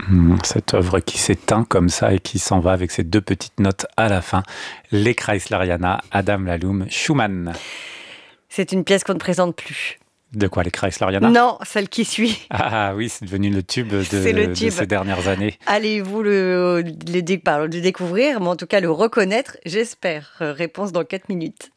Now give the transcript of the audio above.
Cette œuvre qui s'éteint comme ça et qui s'en va avec ces 2 petites notes à la fin. Les Kreisleriana, Adam Laloum, Schumann. C'est une pièce qu'on ne présente plus. De quoi, les Kreisleriana? Non, celle qui suit. Ah oui, c'est devenu le tube de ces dernières années. Allez-vous le découvrir, mais en tout cas le reconnaître, j'espère. Réponse dans 4 minutes.